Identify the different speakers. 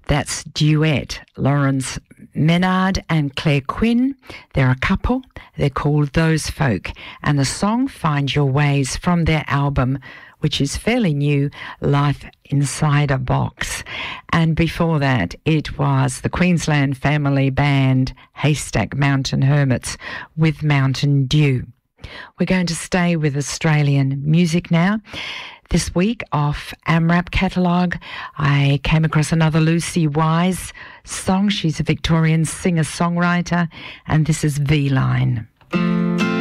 Speaker 1: That's Duet, Lawrence Menard and Claire Quinn. They're a couple. They're called Those Folk. And the song Find Your Ways from their album, which is fairly new, Life Inside a Box. And before that, it was the Queensland family band Haystack Mountain Hermits with Mountain Dew. We're going to stay with Australian music now. This week off AMRAP catalogue, I came across another Lucy Wise song. She's a Victorian singer-songwriter, and this is V-Line.